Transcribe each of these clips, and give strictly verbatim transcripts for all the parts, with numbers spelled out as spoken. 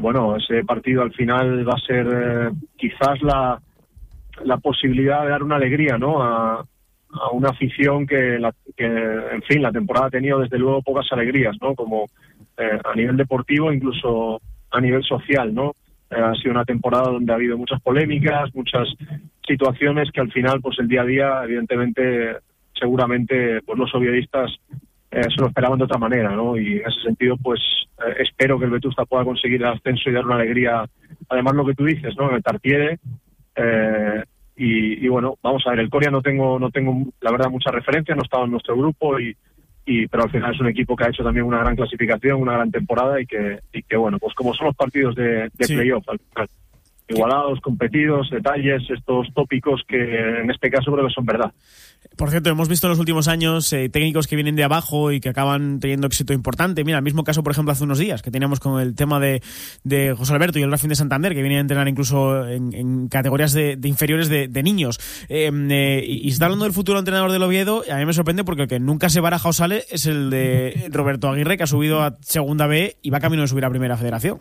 Bueno, ese partido al final va a ser eh, quizás la, la posibilidad de dar una alegría, ¿no? A, a una afición que, la, que, en fin, la temporada ha tenido desde luego pocas alegrías, ¿no? Como eh, a nivel deportivo, incluso a nivel social, ¿no? Eh, ha sido una temporada donde ha habido muchas polémicas, muchas situaciones que al final, pues el día a día, evidentemente, seguramente, pues los oviedistas Eh, se lo esperaban de otra manera, ¿no? Y en ese sentido, pues eh, espero que el Vetusta pueda conseguir el ascenso y dar una alegría, además lo que tú dices, ¿no? En el Tartiere, eh, y, y bueno, vamos a ver, el Coria no tengo, no tengo la verdad mucha referencia, no estaba en nuestro grupo, y, y pero al final es un equipo que ha hecho también una gran clasificación, una gran temporada, y que, y que bueno, pues como son los partidos de, de sí. playoff, al final, igualados, competidos, detalles, estos tópicos que en este caso creo que son verdad. Por cierto, hemos visto en los últimos años eh, técnicos que vienen de abajo y que acaban teniendo éxito importante. Mira, el mismo caso, por ejemplo, hace unos días, que teníamos con el tema de, de José Alberto y el Racing de Santander, que viene a entrenar incluso en, en categorías de, de inferiores de, de niños. Eh, eh, y está hablando del futuro entrenador del Oviedo, y a mí me sorprende porque el que nunca se baraja o sale es el de Roberto Aguirre, que ha subido a Segunda B y va camino de subir a Primera Federación.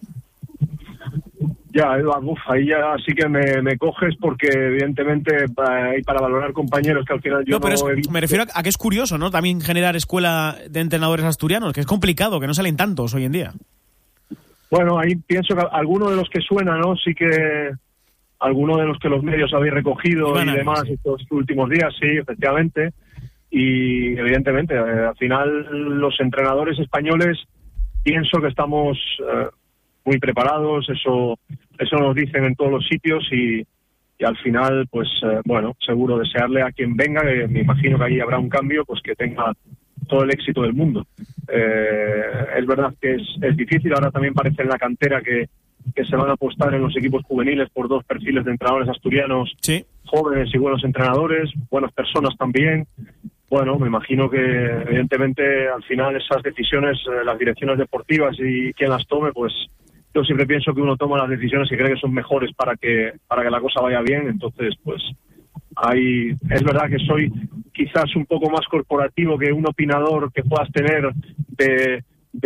Ya, Eduardo, uf, ahí ya sí que me, me coges porque evidentemente para, para valorar compañeros que al final yo no, pero no es, he visto. Me refiero a, a que es curioso, ¿no? También generar escuela de entrenadores asturianos, que es complicado, que no salen tantos hoy en día. Bueno, ahí pienso que alguno de los que suena, ¿no? Sí que alguno de los que los medios habéis recogido y, y demás sí. estos últimos días, sí, efectivamente. Y evidentemente, eh, al final los entrenadores españoles pienso que estamos eh, muy preparados, eso eso nos dicen en todos los sitios, y, y al final, pues eh, bueno, seguro desearle a quien venga, que me imagino que ahí habrá un cambio, pues que tenga todo el éxito del mundo. Eh, es verdad que es, es difícil, ahora también parece en la cantera que, que se van a apostar en los equipos juveniles por dos perfiles de entrenadores asturianos, sí. jóvenes y buenos entrenadores, buenas personas también. Bueno, me imagino que evidentemente al final esas decisiones, eh, las direcciones deportivas y quien las tome, pues yo siempre pienso que uno toma las decisiones que cree que son mejores para que para que la cosa vaya bien. Entonces, pues ahí es verdad que soy quizás un poco más corporativo que un opinador que puedas tener de,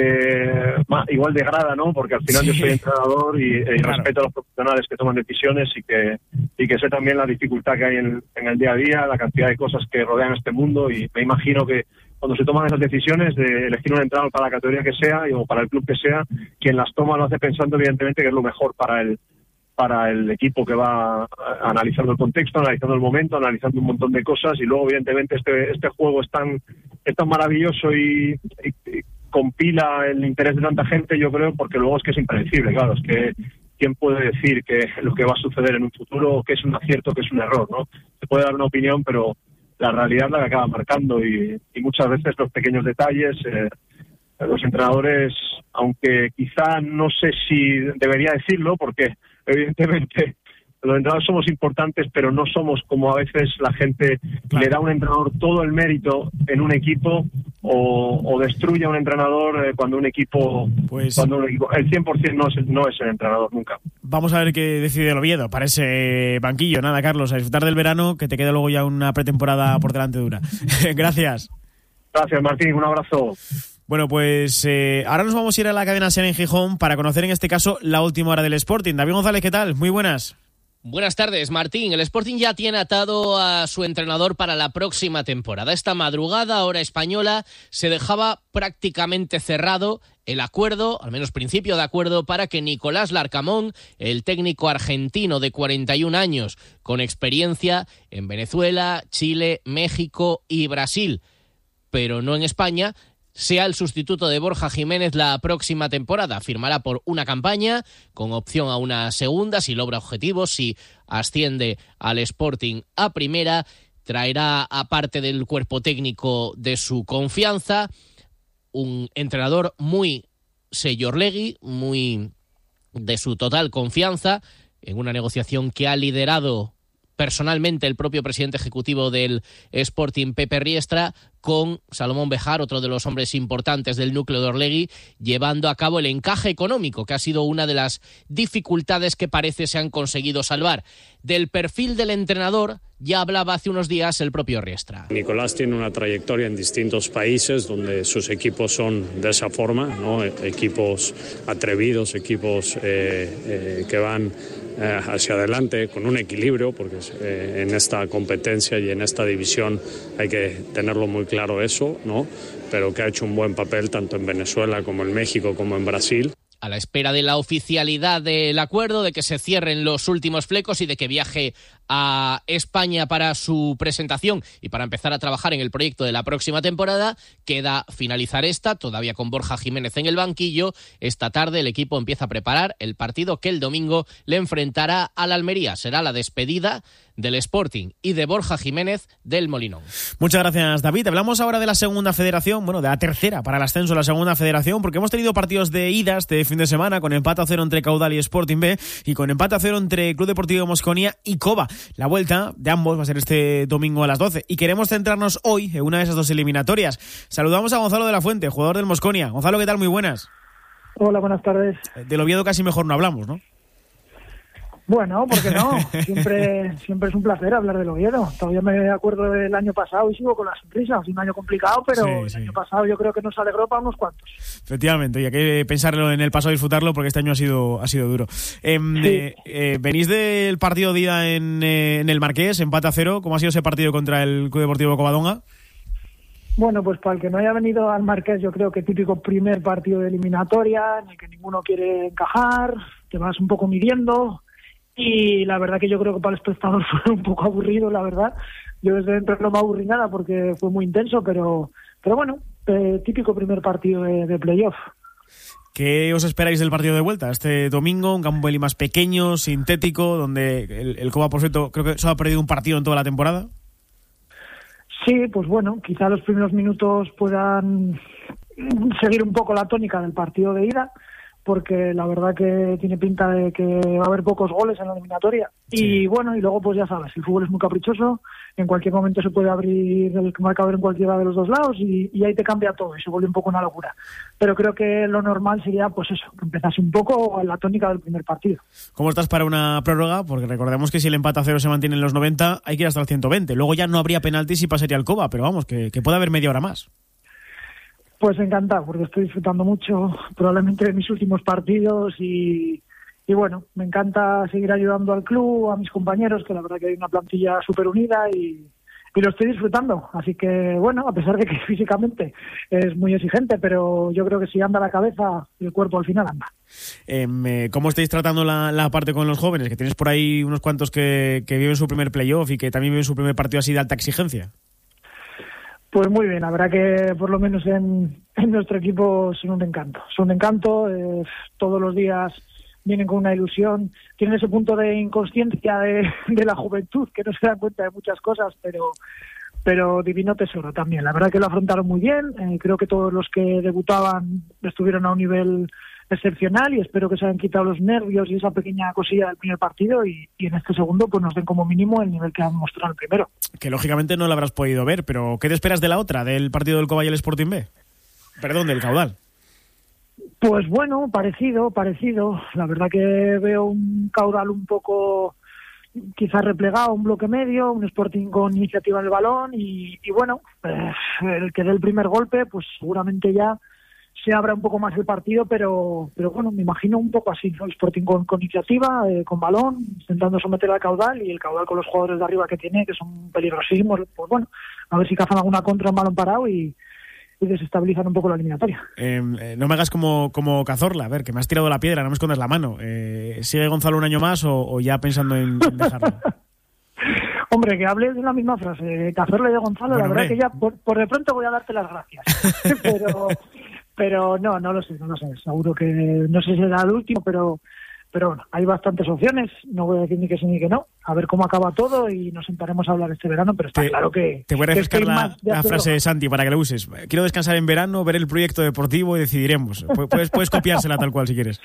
de igual de grada, ¿no? Porque al final sí. yo soy entrenador y, y claro. respeto a los profesionales que toman decisiones y que y que sé también la dificultad que hay en, en el día a día, la cantidad de cosas que rodean este mundo, y me imagino que cuando se toman esas decisiones de elegir un entrenador para la categoría que sea o para el club que sea, quien las toma lo hace pensando evidentemente que es lo mejor para el para el equipo, que va analizando el contexto, analizando el momento, analizando un montón de cosas, y luego evidentemente este este juego es tan es tan maravilloso y, y, y compila el interés de tanta gente, yo creo, porque luego es que es impredecible, claro, es que quién puede decir que lo que va a suceder en un futuro, que es un acierto, que es un error, ¿no? Se puede dar una opinión, pero la realidad es la que acaba marcando, y, y muchas veces los pequeños detalles, eh, los entrenadores, aunque quizá no sé si debería decirlo, porque evidentemente los entrenadores somos importantes, pero no somos como a veces la gente claro. le da a un entrenador todo el mérito en un equipo, o, o destruye a un entrenador eh, cuando un equipo pues cuando un equipo el cien por ciento no es, no es el entrenador nunca. Vamos a ver qué decide el Oviedo para ese banquillo. Nada, Carlos, a disfrutar del verano, que te queda luego ya una pretemporada por delante dura. Gracias. Gracias, Martín, un abrazo. Bueno, pues eh, ahora nos vamos a ir a la cadena SER en Gijón para conocer en este caso la última hora del Sporting. David González, ¿qué tal? Muy buenas. Buenas tardes, Martín. El Sporting ya tiene atado a su entrenador para la próxima temporada. Esta madrugada, hora española, se dejaba prácticamente cerrado el acuerdo, al menos principio de acuerdo, para que Nicolás Larcamón, el técnico argentino de cuarenta y un años, con experiencia en Venezuela, Chile, México y Brasil, pero no en España, sea el sustituto de Borja Jiménez la próxima temporada. Firmará por una campaña con opción a una segunda si logra objetivos, si asciende al Sporting a primera. Traerá, aparte del cuerpo técnico de su confianza, un entrenador muy señorlegui, muy de su total confianza, en una negociación que ha liderado personalmente el propio presidente ejecutivo del Sporting, Pepe Riestra, con Salomón Bejar, otro de los hombres importantes del núcleo de Orlegui, llevando a cabo el encaje económico, que ha sido una de las dificultades que parece se han conseguido salvar. Del perfil del entrenador ya hablaba hace unos días el propio Riestra. Nicolás tiene una trayectoria en distintos países donde sus equipos son de esa forma, ¿no? Equipos atrevidos, equipos eh, eh, que van eh, hacia adelante con un equilibrio, porque eh, en esta competencia y en esta división hay que tenerlo muy claro eso, ¿no? Pero que ha hecho un buen papel tanto en Venezuela como en México como en Brasil. A la espera de la oficialidad del acuerdo, de que se cierren los últimos flecos y de que viaje a España para su presentación y para empezar a trabajar en el proyecto de la próxima temporada, queda finalizar esta, todavía con Borja Jiménez en el banquillo. Esta tarde el equipo empieza a preparar el partido que el domingo le enfrentará al Almería. Será la despedida del Sporting y de Borja Jiménez del Molinón. Muchas gracias, David. Hablamos ahora de la segunda federación, bueno, de la tercera para el ascenso de la segunda federación, porque hemos tenido partidos de ida este fin de semana, con empate a cero entre Caudal y Sporting B, y con empate a cero entre Club Deportivo Mosconia y Cova. La vuelta de ambos va a ser este domingo a las doce, y queremos centrarnos hoy en una de esas dos eliminatorias. Saludamos a Gonzalo de la Fuente, jugador del Mosconia. Gonzalo, ¿qué tal? Muy buenas. Hola, buenas tardes. Del Oviedo casi mejor no hablamos, ¿no? Bueno, ¿por qué no? Siempre siempre es un placer hablar del Oviedo. Todavía me acuerdo del año pasado y sigo con la sonrisa. Ha sido un año complicado, pero sí, sí. El año pasado yo creo que nos alegró para unos cuantos. Efectivamente, y hay que pensarlo en el pasado y disfrutarlo, porque este año ha sido ha sido duro. Eh, sí. eh, eh, venís del partido de ida en, eh, en el Marqués, empate a cero. ¿Cómo ha sido ese partido contra el Club Deportivo Covadonga? Bueno, pues para el que no haya venido al Marqués, yo creo que típico primer partido de eliminatoria, en el que ninguno quiere encajar, te vas un poco midiendo. Y la verdad que yo creo que para el espectador fue un poco aburrido, la verdad. Yo desde dentro no me aburrí nada porque fue muy intenso, pero pero bueno, eh, típico primer partido de, de playoff. ¿Qué os esperáis del partido de vuelta? Este domingo, un campo más pequeño, sintético, donde el, el Cova, por cierto, creo que solo ha perdido un partido en toda la temporada. Sí, pues bueno, quizá los primeros minutos puedan seguir un poco la tónica del partido de ida, porque la verdad que tiene pinta de que va a haber pocos goles en la eliminatoria. Sí. Y bueno, y luego pues ya sabes, el fútbol es muy caprichoso, en cualquier momento se puede abrir el marcador en cualquiera de los dos lados y, y ahí te cambia todo y se vuelve un poco una locura. Pero creo que lo normal sería pues eso, que empezase un poco en la tónica del primer partido. ¿Cómo estás para una prórroga? Porque recordemos que si el empate a cero se mantiene en los noventa, hay que ir hasta el ciento veinte. Luego ya no habría penaltis y pasaría al Cova, pero vamos, que, que puede haber media hora más. Pues encantado, porque estoy disfrutando mucho, probablemente de mis últimos partidos y, y bueno, me encanta seguir ayudando al club, a mis compañeros, que la verdad que hay una plantilla súper unida y, y lo estoy disfrutando. Así que bueno, a pesar de que físicamente es muy exigente, pero yo creo que si anda la cabeza, el cuerpo al final anda. Eh, ¿Cómo estáis tratando la, la parte con los jóvenes? Que tienes por ahí unos cuantos que, que viven su primer playoff y que también viven su primer partido así de alta exigencia. Pues muy bien, la verdad que por lo menos en, en nuestro equipo son un encanto. Son un encanto, eh, todos los días vienen con una ilusión, tienen ese punto de inconsciencia de, de la juventud, que no se dan cuenta de muchas cosas, pero pero divino tesoro también. La verdad que lo afrontaron muy bien, eh, creo que todos los que debutaban estuvieron a un nivel excepcional y espero que se hayan quitado los nervios y esa pequeña cosilla del primer partido y, y en este segundo pues nos den como mínimo el nivel que han mostrado en el primero. Que lógicamente no lo habrás podido ver, pero ¿qué te esperas de la otra, del partido del Cova y el Sporting B? Perdón, del Caudal. Pues bueno, parecido, parecido. La verdad que veo un Caudal un poco quizás replegado, un bloque medio, un Sporting con iniciativa en el balón y, y bueno, eh, el que dé el primer golpe pues seguramente ya se abra un poco más el partido, pero pero bueno, me imagino un poco así, ¿no? El Sporting con, con iniciativa, eh, con balón, intentando someter al Caudal y el Caudal con los jugadores de arriba que tiene, que son peligrosísimos, pues bueno, a ver si cazan alguna contra en balón parado y, y desestabilizan un poco la eliminatoria. Eh, eh, no me hagas como, como Cazorla, a ver, que me has tirado la piedra, no me escondes la mano. Eh, ¿Sigue Gonzalo un año más o, o ya pensando en, en dejarlo? Hombre, que hables de la misma frase, Cazorla y de Gonzalo, bueno, la verdad hombre. Que ya por, por de pronto voy a darte las gracias. pero... Pero no, no lo sé, no lo sé. Seguro que no sé si será el último, pero pero bueno, hay bastantes opciones. No voy a decir ni que sí ni que no. A ver cómo acaba todo y nos sentaremos a hablar este verano, pero está te, claro que... Te voy a refrescar que la, la frase de Santi para que la uses. Quiero descansar en verano, ver el proyecto deportivo y decidiremos. Puedes, puedes copiársela tal cual si quieres.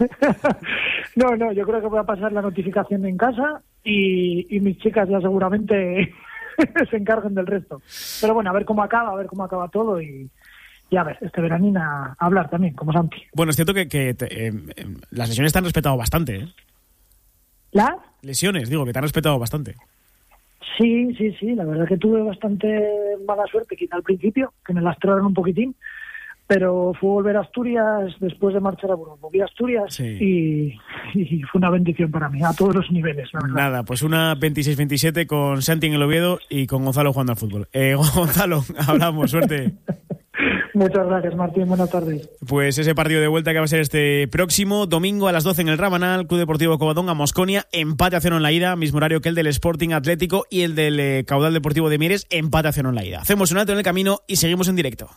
No, no, yo creo que voy a pasar la notificación en casa y, y mis chicas ya seguramente... se encarguen del resto. Pero bueno, a ver cómo acaba, a ver cómo acaba todo y, y a ver, este veranín a, a hablar también, como Santi. Bueno, es cierto que, que te, eh, eh, las lesiones te han respetado bastante, ¿eh? ¿Las? Lesiones, digo, que te han respetado bastante. Sí, sí, sí, la verdad que tuve bastante mala suerte, quizá al principio, que me lastraron un poquitín, pero fue volver a Asturias después de marchar a Burgos. Volví a Asturias sí. y, y fue una bendición para mí, a todos los niveles, la verdad. Nada, pues una veintiséis veintisiete con Santi en el Oviedo y con Gonzalo jugando al fútbol. Eh, Gonzalo, hablamos, suerte. Muchas gracias, Martín, buenas tardes. Pues ese partido de vuelta que va a ser este próximo domingo a las doce en el Rabanal, Club Deportivo Covadonga, Mosconia, empate a cero en la ida, mismo horario que el del Sporting Atlético y el del eh, Caudal Deportivo de Mieres, empate a cero en la ida. Hacemos un alto en el camino y seguimos en directo.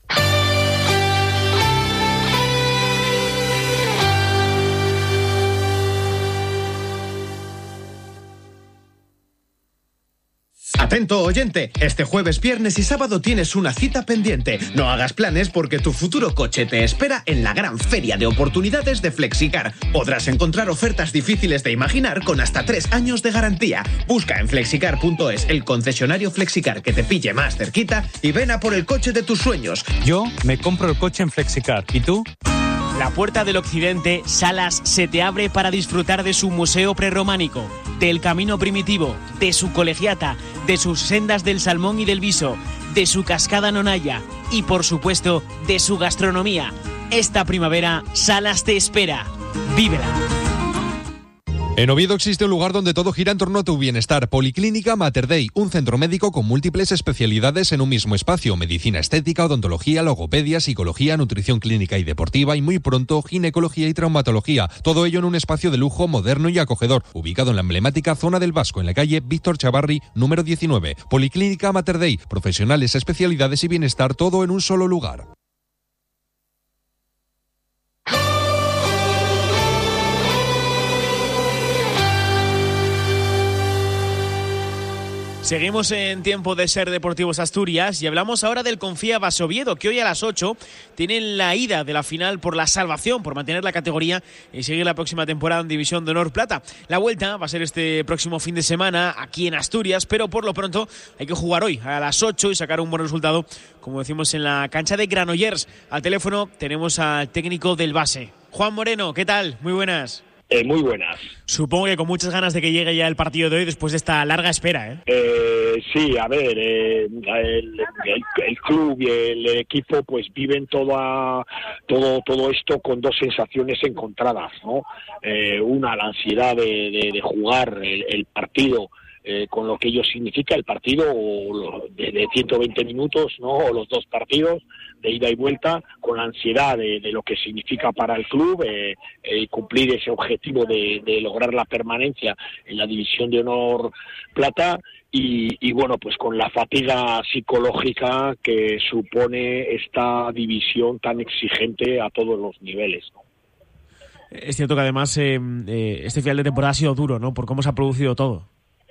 Atento oyente, este jueves, viernes y sábado tienes una cita pendiente. No hagas planes porque tu futuro coche te espera en la gran feria de oportunidades de Flexicar. Podrás encontrar ofertas difíciles de imaginar con hasta tres años de garantía. Busca en flexicar punto es el concesionario Flexicar que te pille más cerquita y ven a por el coche de tus sueños. Yo me compro el coche en Flexicar. ¿Y tú? La Puerta del Occidente, Salas, se te abre para disfrutar de su museo prerrománico, del camino primitivo, de su colegiata, de sus sendas del salmón y del viso, de su cascada Nonaya y, por supuesto, de su gastronomía. Esta primavera, Salas te espera. ¡Vívela! En Oviedo existe un lugar donde todo gira en torno a tu bienestar. Policlínica Mater Dei, un centro médico con múltiples especialidades en un mismo espacio. Medicina estética, odontología, logopedia, psicología, nutrición clínica y deportiva y muy pronto ginecología y traumatología. Todo ello en un espacio de lujo moderno y acogedor, ubicado en la emblemática zona del Vasco, en la calle Víctor Chavarri, número diecinueve. Policlínica Mater Dei, profesionales, especialidades y bienestar, todo en un solo lugar. Seguimos en tiempo de Ser Deportivos Asturias y hablamos ahora del Confía Basoviedo, que hoy a las ocho tienen la ida de la final por la salvación, por mantener la categoría y seguir la próxima temporada en División de Honor Plata. La vuelta va a ser este próximo fin de semana aquí en Asturias, pero por lo pronto hay que jugar hoy a las ocho y sacar un buen resultado, como decimos, en la cancha de Granollers. Al teléfono tenemos al técnico del Base, Juan Moreno. ¿Qué tal? Muy buenas. Eh, muy buenas. Supongo que con muchas ganas de que llegue ya el partido de hoy después de esta larga espera, ¿eh? eh sí, a ver, eh, el, el, el club y el equipo pues viven toda, todo todo esto con dos sensaciones encontradas, ¿no? Eh, una, la ansiedad de, de, de jugar el, el partido, Eh, con lo que ello significa el partido o de, de ciento veinte minutos, ¿no? O los dos partidos de ida y vuelta, con la ansiedad de, de lo que significa para el club eh, eh, cumplir ese objetivo de, de lograr la permanencia en la División de Honor Plata y, y bueno, pues con la fatiga psicológica que supone esta división tan exigente a todos los niveles, ¿no? Es cierto que además eh, eh, este final de temporada ha sido duro, ¿no? Por cómo se ha producido todo.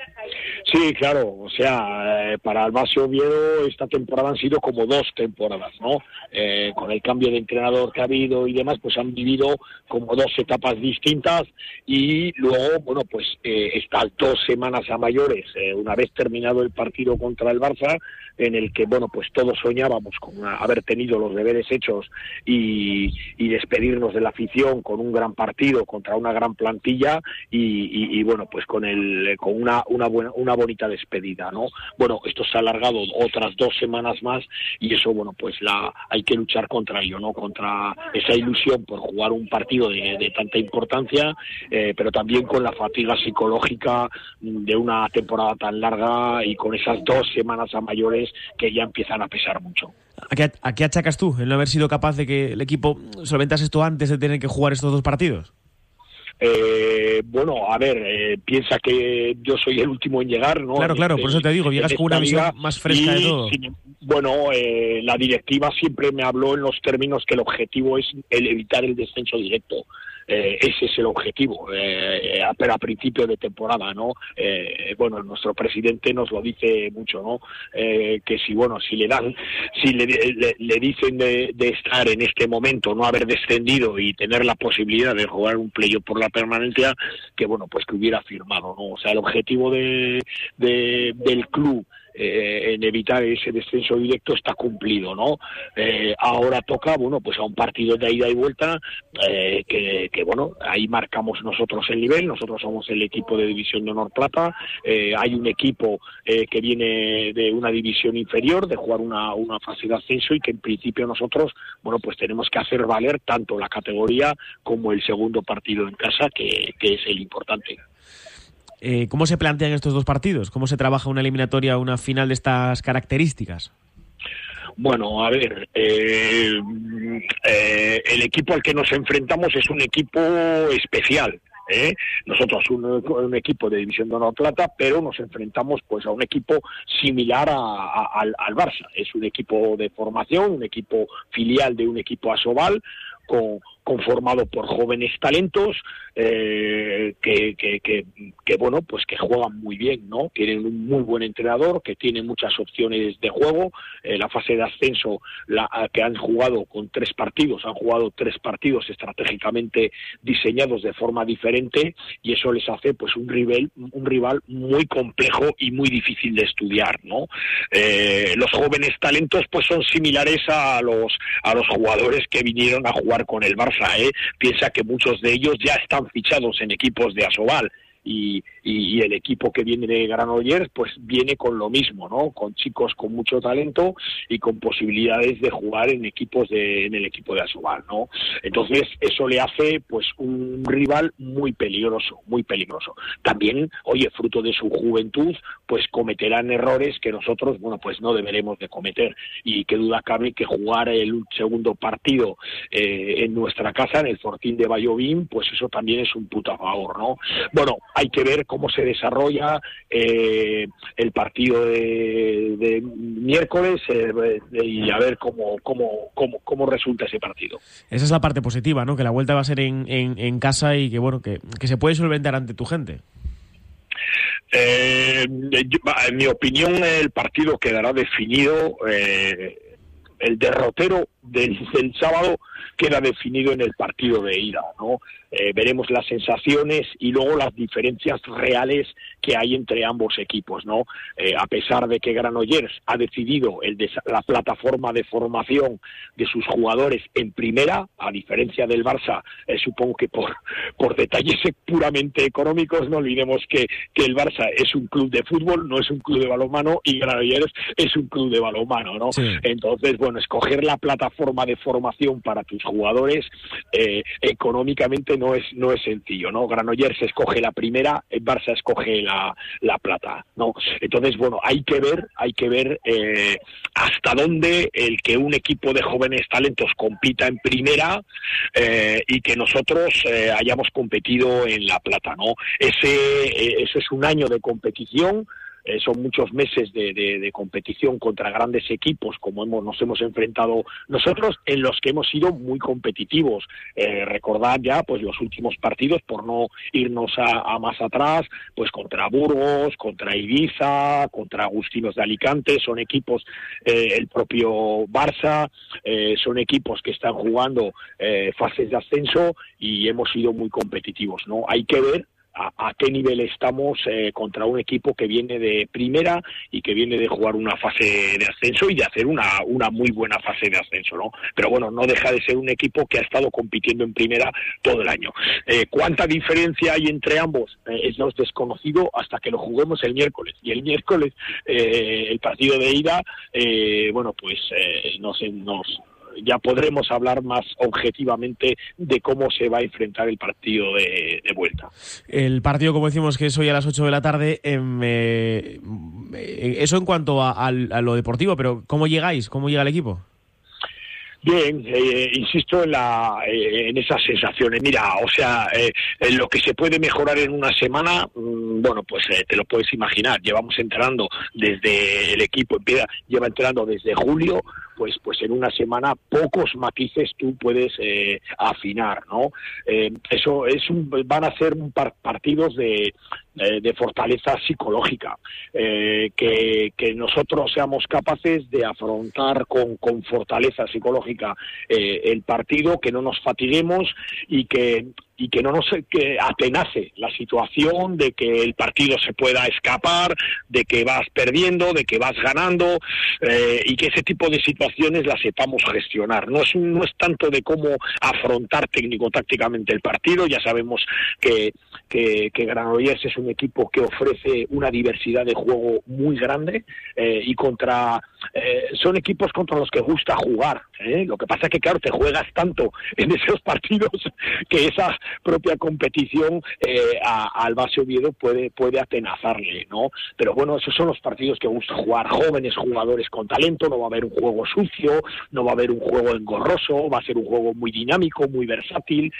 Sí, claro, o sea, eh, para el Base Oviedo esta temporada han sido como dos temporadas, ¿no? Eh, con el cambio de entrenador que ha habido y demás, pues han vivido como dos etapas distintas y luego, bueno, pues eh, estas dos semanas a mayores, eh, una vez terminado el partido contra el Barça, en el que, bueno, pues todos soñábamos con una, haber tenido los deberes hechos y, y despedirnos de la afición con un gran partido contra una gran plantilla y, y, y bueno, pues con el con una una buena una bonita despedida, ¿no? Bueno, esto se ha alargado otras dos semanas más y eso, bueno, pues la hay que luchar contra ello, ¿no? Contra esa ilusión por jugar un partido de, de tanta importancia, eh, pero también con la fatiga psicológica de una temporada tan larga y con esas dos semanas a mayores que ya empiezan a pesar mucho. ¿A qué, a qué achacas tú el no haber sido capaz de que el equipo solventase esto antes de tener que jugar estos dos partidos? Eh, bueno, a ver, eh, piensa que yo soy el último en llegar, ¿no? Claro, claro, por eso te digo, llegas con una visión más fresca y, de todo. Sin, bueno, eh, la directiva siempre me habló en los términos que el objetivo es el evitar el descenso directo. eh, ese es el objetivo, eh, pero a principio de temporada, ¿no? Eh, bueno, nuestro presidente nos lo dice mucho, ¿no? Eh, que si, bueno, si le dan, si le, le, le dicen de, de estar en este momento, no haber descendido y tener la posibilidad de jugar un playoff por la permanencia, que bueno, pues que hubiera firmado, ¿no? O sea, el objetivo de, de del club Eh, en evitar ese descenso directo está cumplido, ¿no? Eh, ahora toca, bueno, pues a un partido de ida y vuelta, eh, que, que bueno, ahí marcamos nosotros el nivel, nosotros somos el equipo de División de Honor Plata, eh, hay un equipo eh, que viene de una división inferior, de jugar una, una fase de ascenso, y que en principio nosotros, bueno, pues tenemos que hacer valer tanto la categoría como el segundo partido en casa, que, que es el importante. Eh, ¿Cómo se plantean estos dos partidos? ¿Cómo se trabaja una eliminatoria, una final de estas características? Bueno, a ver, eh, eh, el equipo al que nos enfrentamos es un equipo especial. ¿Eh? Nosotros un, un equipo de División de Honor Plata, pero nos enfrentamos pues a un equipo similar a, a, al, al Barça. Es un equipo de formación, un equipo filial de un equipo Asobal, con, conformado por jóvenes talentos eh, que, que, que, que bueno, pues que juegan muy bien, ¿no? Tienen un muy buen entrenador, que tiene muchas opciones de juego. Eh, la fase de ascenso, la que han jugado con tres partidos, han jugado tres partidos estratégicamente diseñados de forma diferente, y eso les hace pues un rival, un rival muy complejo y muy difícil de estudiar, ¿no? Eh, los jóvenes talentos pues son similares a los a los jugadores que vinieron a jugar con el Barça, ¿eh? Piensa que muchos de ellos ya están fichados en equipos de Asobal. Y, y, y el equipo que viene de Granollers pues viene con lo mismo, ¿no? Con chicos con mucho talento y con posibilidades de jugar en equipos de en el equipo de Asobal, ¿no? Entonces eso le hace pues un rival muy peligroso, muy peligroso. También, oye, fruto de su juventud, pues cometerán errores que nosotros, bueno, pues no deberemos de cometer, y qué duda cabe que jugar el segundo partido eh, en nuestra casa, en el Fortín de Vallovín, pues eso también es un puto favor, ¿no? Bueno, hay que ver cómo se desarrolla eh, el partido de, de miércoles eh, y a ver cómo, cómo, cómo, cómo resulta ese partido. Esa es la parte positiva, ¿no? Que la vuelta va a ser en, en, en casa y que, bueno, que, que se puede solventar ante tu gente. Eh, yo, en mi opinión, el partido quedará definido. Eh, el derrotero del, del sábado queda definido en el partido de ida, ¿no? Eh, veremos las sensaciones y luego las diferencias reales que hay entre ambos equipos, ¿no? Eh, a pesar de que Granollers ha decidido el de, la plataforma de formación de sus jugadores en primera, a diferencia del Barça, eh, supongo que por, por detalles puramente económicos, no olvidemos que, que el Barça es un club de fútbol, no es un club de balonmano, y Granollers es un club de balonmano, ¿no? Sí. Entonces, bueno, escoger la plataforma de formación para tus jugadores eh, económicamente no es no es sencillo, ¿no? Granollers escoge la primera, el Barça escoge la, la plata, ¿no? Entonces, bueno, hay que ver, hay que ver eh, hasta dónde el que un equipo de jóvenes talentos compita en primera eh, y que nosotros eh, hayamos competido en la plata, ¿no? Ese, eh, eso es un año de competición. Eh, son muchos meses de, de, de competición contra grandes equipos, como hemos, nos hemos enfrentado nosotros, en los que hemos sido muy competitivos. Eh, recordad ya pues los últimos partidos, por no irnos a, a más atrás, pues contra Burgos, contra Ibiza, contra Agustinos de Alicante, son equipos, eh, el propio Barça, eh, son equipos que están jugando eh, fases de ascenso, y hemos sido muy competitivos, ¿no? Hay que ver A, a qué nivel estamos eh, contra un equipo que viene de primera y que viene de jugar una fase de ascenso y de hacer una, una muy buena fase de ascenso, ¿no? Pero bueno, no deja de ser un equipo que ha estado compitiendo en primera todo el año. Eh, ¿Cuánta diferencia hay entre ambos? Eh, es nos desconocido hasta que lo juguemos el miércoles. Y el miércoles, eh, el partido de ida, eh, bueno, pues eh, nos... nos ya podremos hablar más objetivamente de cómo se va a enfrentar el partido de, de vuelta. El partido, como decimos, que es hoy a las ocho de la tarde, eh, eh, eso en cuanto a, a, a lo deportivo, pero ¿cómo llegáis? ¿Cómo llega el equipo? Bien, eh, insisto en la eh, en esas sensaciones. Mira, o sea, eh, en lo que se puede mejorar en una semana, mmm, bueno, pues eh, te lo puedes imaginar. Llevamos entrenando desde el equipo, empieza, lleva entrenando desde julio, pues pues en una semana pocos matices tú puedes eh, afinar, ¿no? Eh, eso es un, van a ser un par, partidos de de fortaleza psicológica, eh, que, que nosotros seamos capaces de afrontar con, con fortaleza psicológica eh, el partido, que no nos fatiguemos y que y que no nos que atenace la situación de que el partido se pueda escapar, de que vas perdiendo, de que vas ganando, eh, y que ese tipo de situaciones las sepamos gestionar. No es, no es tanto de cómo afrontar técnico-tácticamente el partido, ya sabemos que, que, que Granollers es un equipo que ofrece una diversidad de juego muy grande, eh, y contra eh, son equipos contra los que gusta jugar, ¿eh? Lo que pasa es que, claro, te juegas tanto en esos partidos que esa propia competición eh, a, al Base Oviedo puede puede atenazarle, ¿no? Pero bueno, esos son los partidos que gusta jugar, jóvenes jugadores con talento, no va a haber un juego sucio, no va a haber un juego engorroso, va a ser un juego muy dinámico, muy versátil,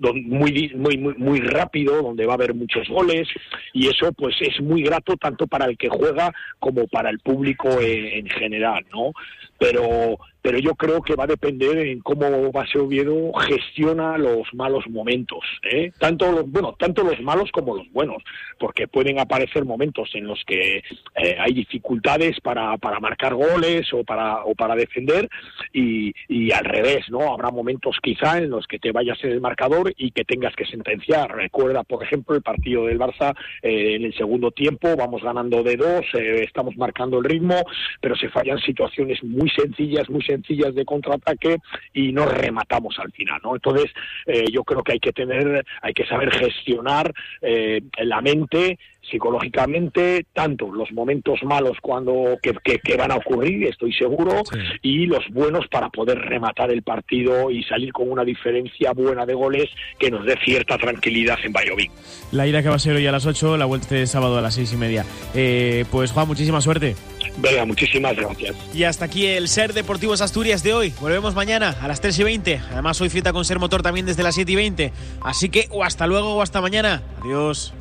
muy muy muy muy rápido, donde va a haber muchos goles, y eso pues es muy grato tanto para el que juega como para el público en, en general, ¿no? Pero pero yo creo que va a depender en cómo Base Oviedo gestiona los malos momentos, ¿eh? Tanto los, bueno, tanto los malos como los buenos, porque pueden aparecer momentos en los que eh, hay dificultades para, para marcar goles o para o para defender, y, y al revés, ¿no? Habrá momentos quizá en los que te vayas en el marcador y que tengas que sentenciar. Recuerda, por ejemplo, el partido del Barça, eh, en el segundo tiempo vamos ganando de dos, eh, estamos marcando el ritmo, pero se fallan situaciones muy sencillas, muy sencillas sencillas de contraataque y no rematamos al final, ¿no? Entonces eh, yo creo que hay que tener, hay que saber gestionar eh, la mente psicológicamente, tanto los momentos malos cuando que, que, que van a ocurrir, estoy seguro, sí, y los buenos para poder rematar el partido y salir con una diferencia buena de goles que nos dé cierta tranquilidad en Valladolid. La ida que va a ser hoy a las ocho, la vuelta de sábado a las seis y media. Eh, pues Juan, muchísima suerte. Venga, muchísimas gracias. Y hasta aquí el Ser Deportivos Asturias de hoy. Volvemos mañana a las tres y veinte. Además hoy fiesta con Ser Motor también desde las siete y veinte. Así que o hasta luego o hasta mañana. Adiós.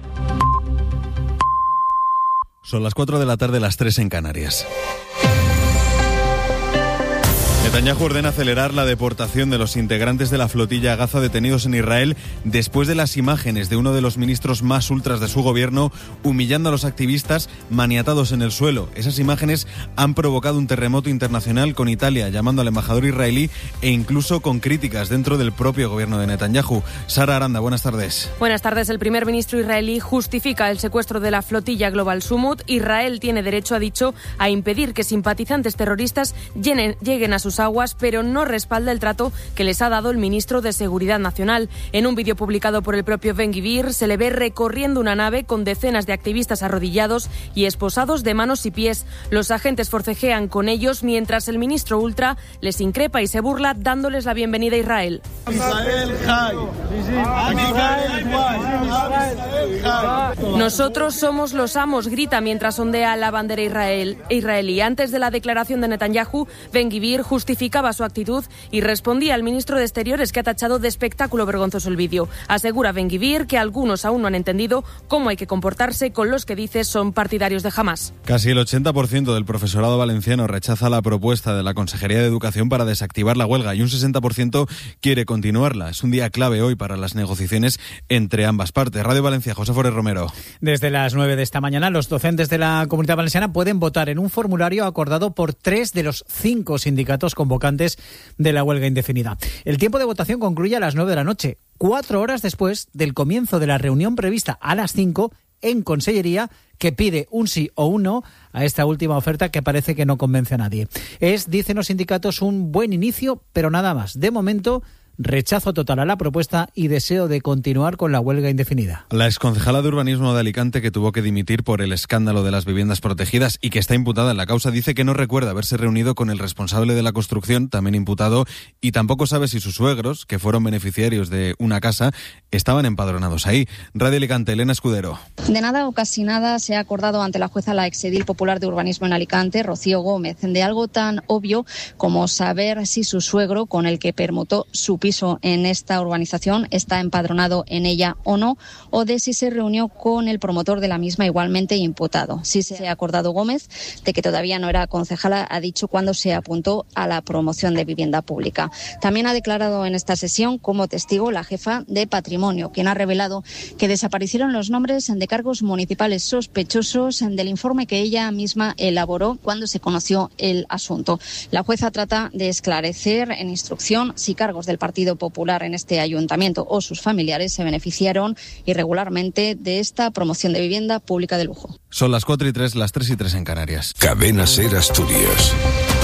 Son las cuatro de la tarde, las tres en Canarias. Netanyahu ordena acelerar la deportación de los integrantes de la flotilla Gaza detenidos en Israel después de las imágenes de uno de los ministros más ultras de su gobierno humillando a los activistas maniatados en el suelo. Esas imágenes han provocado un terremoto internacional, con Italia llamando al embajador israelí e incluso con críticas dentro del propio gobierno de Netanyahu. Sara Aranda, buenas tardes. Buenas tardes. El primer ministro israelí justifica el secuestro de la flotilla Global Sumut. Israel tiene derecho, ha dicho, a impedir que simpatizantes terroristas llenen, lleguen a sus aguas, pero no respalda el trato que les ha dado el ministro de Seguridad Nacional. En un vídeo publicado por el propio Ben-Gvir se le ve recorriendo una nave con decenas de activistas arrodillados y esposados de manos y pies. Los agentes forcejean con ellos mientras el ministro ultra les increpa y se burla dándoles la bienvenida a Israel. Nosotros somos los amos, grita mientras ondea la bandera Israel, israelí. Antes de la declaración de Netanyahu, Ben-Gvir justificaba su actitud y respondía al ministro de Exteriores, que ha tachado de espectáculo vergonzoso el vídeo. Asegura Ben-Gvir que algunos aún no han entendido cómo hay que comportarse con los que dice son partidarios de Hamás. Casi el ochenta por ciento del profesorado valenciano rechaza la propuesta de la Consejería de Educación para desactivar la huelga y un sesenta por ciento quiere continuarla. Es un día clave hoy para las negociaciones entre ambas partes. Radio Valencia, José Forés Romero. Desde las nueve de esta mañana, los docentes de la Comunidad Valenciana pueden votar en un formulario acordado por tres de los cinco sindicatos convocantes de la huelga indefinida. El tiempo de votación concluye a las nueve de la noche, cuatro horas después del comienzo de la reunión prevista a las cinco en Consellería, que pide un sí o un no a esta última oferta que parece que no convence a nadie. Es, dicen los sindicatos, un buen inicio, pero nada más. De momento, rechazo total a la propuesta y deseo de continuar con la huelga indefinida. La exconcejala de Urbanismo de Alicante, que tuvo que dimitir por el escándalo de las viviendas protegidas y que está imputada en la causa, dice que no recuerda haberse reunido con el responsable de la construcción, también imputado, y tampoco sabe si sus suegros, que fueron beneficiarios de una casa, estaban empadronados ahí. Radio Alicante, Elena Escudero. De nada o casi nada se ha acordado ante la jueza la exedil popular de Urbanismo en Alicante, Rocío Gómez, de algo tan obvio como saber si su suegro, con el que permutó su piso en esta urbanización está empadronado en ella o no, o de si se reunió con el promotor de la misma, igualmente imputado. Sí se ha acordado Gómez de que todavía no era concejala, ha dicho cuando se apuntó a la promoción de vivienda pública. También ha declarado en esta sesión como testigo la jefa de Patrimonio, quien ha revelado que desaparecieron los nombres de cargos municipales sospechosos del informe que ella misma elaboró cuando se conoció el asunto. La jueza trata de esclarecer en instrucción si cargos del Partido Popular en este ayuntamiento o sus familiares se beneficiaron irregularmente de esta promoción de vivienda pública de lujo. Son las cuatro y tres, las tres y tres en Canarias. Cadena SER Asturias.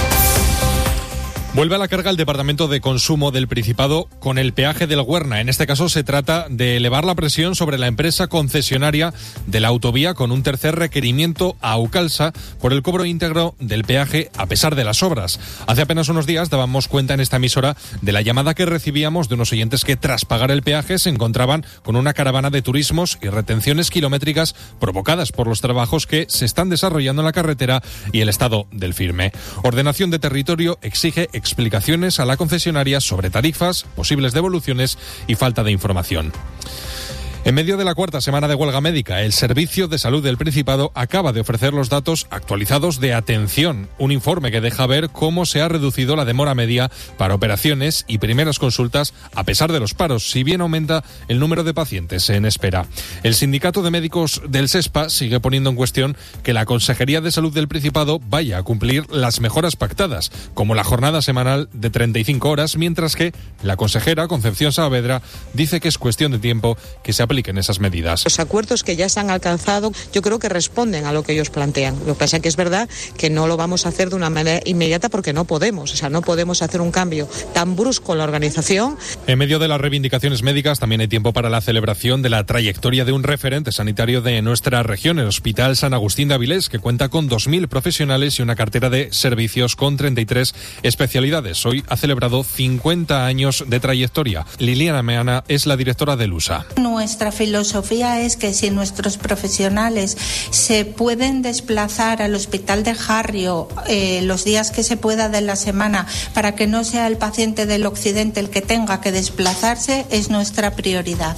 Vuelve a la carga el Departamento de Consumo del Principado con el peaje del Huerna. En este caso se trata de elevar la presión sobre la empresa concesionaria de la autovía con un tercer requerimiento a Aucalsa por el cobro íntegro del peaje a pesar de las obras. Hace apenas unos días dábamos cuenta en esta emisora de la llamada que recibíamos de unos oyentes que tras pagar el peaje se encontraban con una caravana de turismos y retenciones kilométricas provocadas por los trabajos que se están desarrollando en la carretera y el estado del firme. Ordenación de Territorio exige explicaciones a la concesionaria sobre tarifas, posibles devoluciones y falta de información. En medio de la cuarta semana de huelga médica, el Servicio de Salud del Principado acaba de ofrecer los datos actualizados de atención, un informe que deja ver cómo se ha reducido la demora media para operaciones y primeras consultas a pesar de los paros, si bien aumenta el número de pacientes en espera. El Sindicato de Médicos del SESPA sigue poniendo en cuestión que la Consejería de Salud del Principado vaya a cumplir las mejoras pactadas, como la jornada semanal de treinta y cinco horas, mientras que la consejera Concepción Saavedra dice que es cuestión de tiempo que se apliquen esas medidas. Los acuerdos que ya se han alcanzado yo creo que responden a lo que ellos plantean. Lo que pasa es que es verdad que no lo vamos a hacer de una manera inmediata porque no podemos. O sea, no podemos hacer un cambio tan brusco en la organización. En medio de las reivindicaciones médicas también hay tiempo para la celebración de la trayectoria de un referente sanitario de nuestra región, el Hospital San Agustín de Avilés, que cuenta con dos mil profesionales y una cartera de servicios con treinta y tres especialidades. Hoy ha celebrado cincuenta años de trayectoria. Liliana Meana es la directora del U S A. Nuestra filosofía es que si nuestros profesionales se pueden desplazar al Hospital de Jarrio eh, los días que se pueda de la semana para que no sea el paciente del occidente el que tenga que desplazarse, es nuestra prioridad.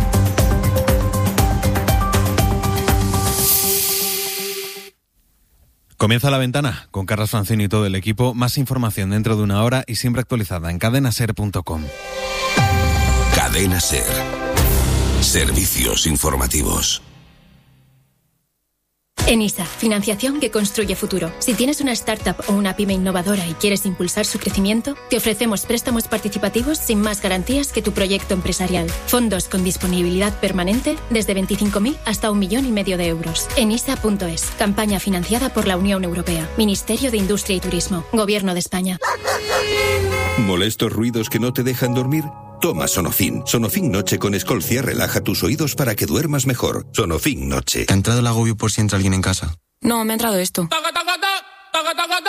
Comienza La Ventana con Carlos Francini y todo el equipo. Más información dentro de una hora y siempre actualizada en cadena ser punto com. Cadena SER. Servicios informativos. ENISA, financiación que construye futuro. Si tienes una startup o una pyme innovadora y quieres impulsar su crecimiento, te ofrecemos préstamos participativos sin más garantías que tu proyecto empresarial. Fondos con disponibilidad permanente desde veinticinco mil hasta un millón y medio de euros. enisa punto es. Campaña financiada por la Unión Europea. Ministerio de Industria y Turismo. Gobierno de España. ¿Molestos ruidos que no te dejan dormir? Toma Sonofin. Sonofin Noche con Escolcia relaja tus oídos para que duermas mejor. Sonofin Noche. ¿Te ha entrado el agobio por si entra alguien en casa? No, me ha entrado esto.